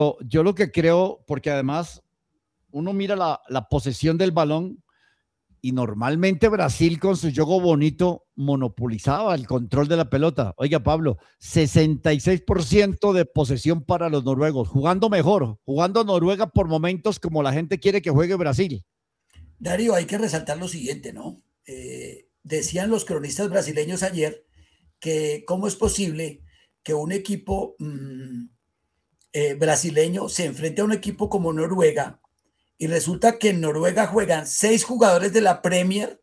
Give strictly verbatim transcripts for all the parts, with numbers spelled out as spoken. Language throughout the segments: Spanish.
Yo lo que creo, porque además uno mira la, la posesión del balón y normalmente Brasil con su juego bonito monopolizaba el control de la pelota. Oiga, Pablo, sesenta y seis por ciento de posesión para los noruegos, jugando mejor, jugando Noruega por momentos como la gente quiere que juegue Brasil. Darío, hay que resaltar lo siguiente, ¿no? Eh, decían los cronistas brasileños ayer que cómo es posible que un equipo mmm, eh, brasileño se enfrente a un equipo como Noruega y resulta que en Noruega juegan seis jugadores de la Premier,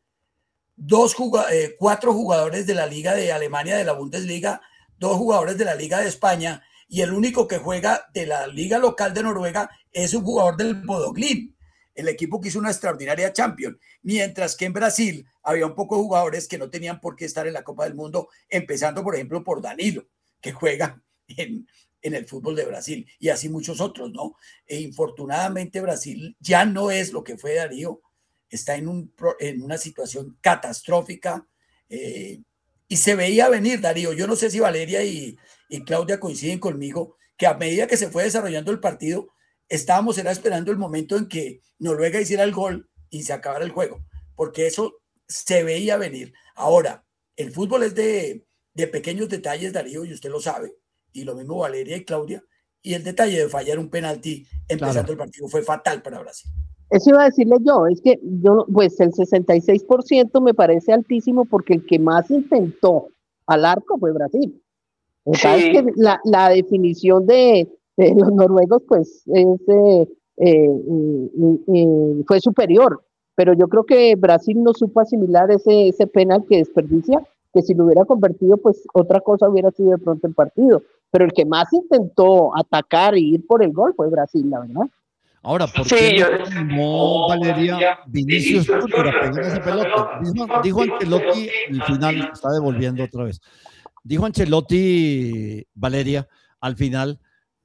dos eh, cuatro jugadores de la Liga de Alemania, de la Bundesliga, dos jugadores de la Liga de España y el único que juega de la liga local de Noruega es un jugador del Bodoglin, el equipo que hizo una extraordinaria Champions, mientras que en Brasil había un poco de jugadores que no tenían por qué estar en la Copa del Mundo, empezando por ejemplo por Danilo, que juega en, en el fútbol de Brasil, y así muchos otros, ¿no? E infortunadamente Brasil ya no es lo que fue Darío, está en, un, en una situación catastrófica, eh, y se veía venir, Darío. Yo no sé si Valeria y, y Claudia coinciden conmigo, que a medida que se fue desarrollando el partido, estábamos era esperando el momento en que Noruega hiciera el gol y se acabara el juego, porque eso se veía venir. Ahora, el fútbol es de, de pequeños detalles, Darío, y usted lo sabe, y lo mismo Valeria y Claudia, y el detalle de fallar un penalti empezando claro. el partido fue fatal para Brasil. Eso iba a decirle yo, es que yo, pues el sesenta y seis por ciento me parece altísimo porque el que más intentó al arco fue Brasil. Sí. ¿Sabes que la, la definición de, de los noruegos pues es, eh, eh, eh, eh, fue superior, pero yo creo que Brasil no supo asimilar ese, ese penal que desperdicia, que si lo hubiera convertido pues otra cosa hubiera sido de pronto el partido, pero el que más intentó atacar y ir por el gol fue Brasil, la verdad. Ahora, ¿por sí, qué yo... no Valeria Vinicius para pegar esa pelota? Dijo, dijo Ancelotti, al final está devolviendo otra vez. Dijo Ancelotti, Valeria, al final,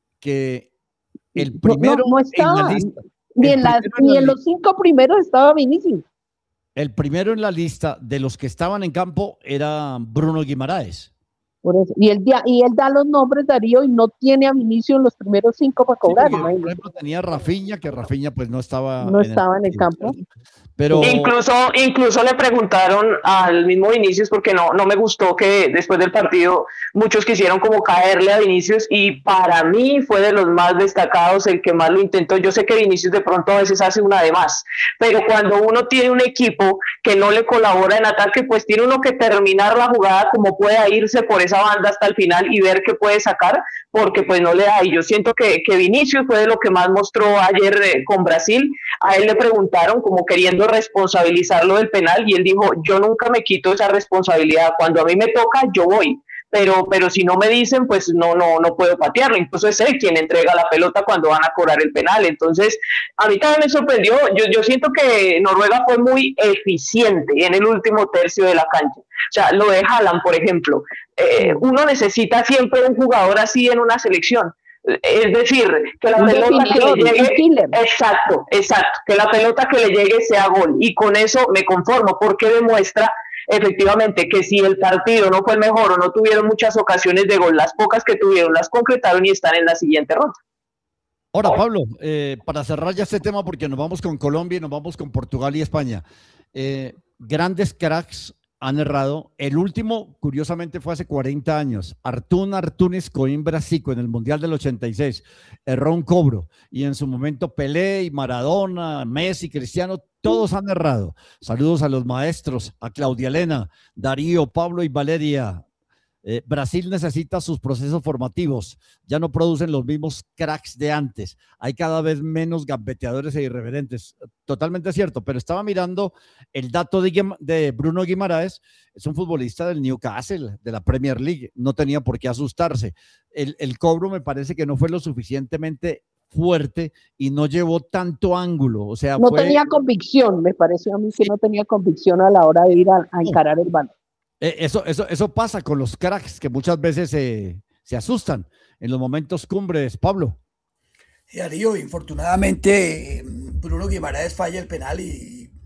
que el primero no, no, no estaba, en la lista, ni, en, la, ni en, la, en los cinco primeros estaba Vinicius. El primero en la lista de los que estaban en campo era Bruno Guimaraes. Por eso. Y, él, y él da los nombres, Darío, y no tiene a Vinicius en los primeros cinco para cobrar. Sí, por ejemplo, tenía Rafinha, que Rafinha pues no estaba, no en, estaba el, en el campo. Pero... Incluso, incluso le preguntaron al mismo Vinicius, porque no, no me gustó que después del partido muchos quisieron como caerle a Vinicius, y para mí fue de los más destacados, el que más lo intentó. Yo sé que Vinicius de pronto a veces hace una de más, pero cuando uno tiene un equipo que no le colabora en ataque, pues tiene uno que terminar la jugada como pueda, irse por esa banda hasta el final y ver qué puede sacar, porque pues no le da. Y yo siento que, que Vinicius fue de lo que más mostró ayer eh, con Brasil. A él le preguntaron como queriendo responsabilizarlo del penal y él dijo: yo nunca me quito esa responsabilidad, cuando a mí me toca yo voy, pero, pero si no me dicen pues no, no, no puedo patearlo. Incluso es él quien entrega la pelota cuando van a cobrar el penal. Entonces a mí también me sorprendió. Yo, yo siento que Noruega fue muy eficiente en el último tercio de la cancha. O sea, lo de Haaland, por ejemplo, eh, uno necesita siempre un jugador así en una selección. Es decir, que la un pelota que le llegue, un exacto, exacto, que la pelota que le llegue sea gol, y con eso me conformo, porque demuestra efectivamente que si el partido no fue el mejor o no tuvieron muchas ocasiones de gol, las pocas que tuvieron las concretaron y están en la siguiente ronda. Ahora, Pablo, eh, para cerrar ya este tema, porque nos vamos con Colombia y nos vamos con Portugal y España, eh, grandes cracks han errado. El último, curiosamente, fue hace cuarenta años. Artún Artunes Coimbra Zico en el Mundial del ochenta y seis. Erró un cobro. Y en su momento Pelé y Maradona, Messi, Cristiano, todos han errado. Saludos a los maestros, a Claudia Elena, Darío, Pablo y Valeria. Eh, Brasil necesita sus procesos formativos. Ya no producen los mismos cracks de antes. Hay cada vez menos gambeteadores e irreverentes. Totalmente cierto, pero estaba mirando el dato de, de Bruno Guimaraes. Es un futbolista del Newcastle, de la Premier League. No tenía por qué asustarse. El, el cobro me parece que no fue lo suficientemente fuerte y no llevó tanto ángulo. O sea, no fue... tenía convicción, me pareció a mí que no tenía convicción a la hora de ir a, a encarar el balón. Eso, eso, eso pasa con los cracks que muchas veces se, se asustan en los momentos cumbres, Pablo. Sí, Darío, infortunadamente Bruno Guimaraes falla el penal y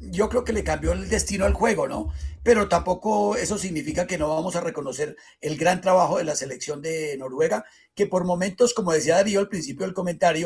yo creo que le cambió el destino al juego, ¿no? Pero tampoco eso significa que no vamos a reconocer el gran trabajo de la selección de Noruega, que por momentos, como decía Darío al principio del comentario,